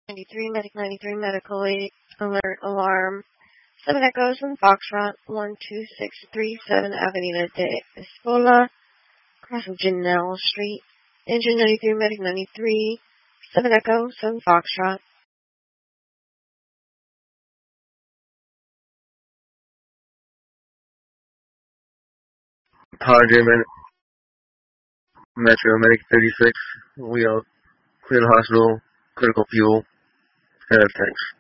93, Medic 93, medical alert alarm. 7 Echoes and Foxtrot, 12637 Avenida de Espola, crossing Janelle Street. Engine 93, Medic 93, 7 Echo, 7 Foxtrot. Padre Metro Medic 36. We are clear the hospital, critical fuel, and thanks.